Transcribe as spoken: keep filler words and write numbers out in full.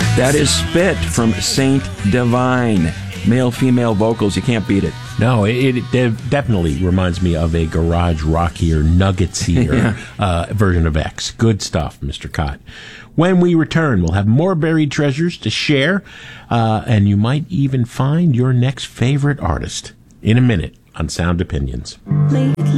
That is Spit from Saint Divine. Male-female vocals, you can't beat it. No, it, it de- definitely reminds me of a garage rockier, nuggetier Yeah. uh, version of X. Good stuff, Mister Cott. When we return, we'll have more buried treasures to share, uh, and you might even find your next favorite artist in a minute on Sound Opinions. Lately